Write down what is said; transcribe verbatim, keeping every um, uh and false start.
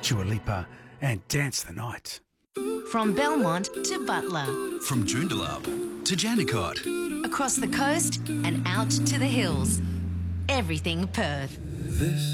Dua Lipa and Dance the Night. From Belmont to Butler, From Joondalup to Jandakot. across the coast and out to the hills. Everything Perth. This